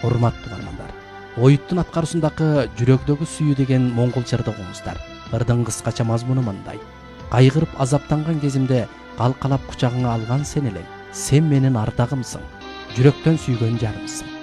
Урматтуу бармандар, Оюттун аткаруусундагы жүрөгдөгү сүйүү деген моңгол жырды угуңуздар. Ырдын кыскача мазмуну мындай: кайгырып азаптанган кезимде калкалап кучагыңа алган сен элең. Сен менин ардагымсың, жүрөктөн сүйгөн жарымсың.